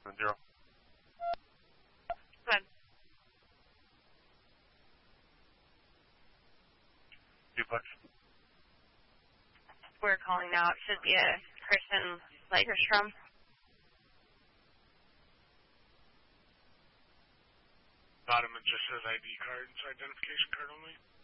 Zero. Good. Duplex. We're calling now. It should be a Christian Lagerstrom. Bottom, it just says ID card, so identification card only.